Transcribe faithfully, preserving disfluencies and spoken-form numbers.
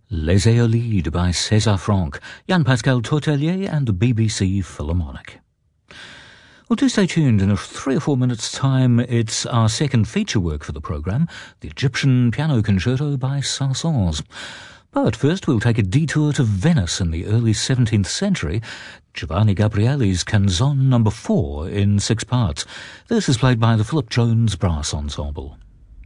Les Eolides by César Franck, Yann-Pascal Tortelier and the B B C Philharmonic. Well, do stay tuned. In a three or four minutes' time, it's our second feature work for the programme, the Egyptian Piano Concerto by Saint-Saëns. But first, we'll take a detour to Venice in the early seventeenth century. Giovanni Gabrieli's Canzone number four in six parts. This is played by the Philip Jones Brass Ensemble.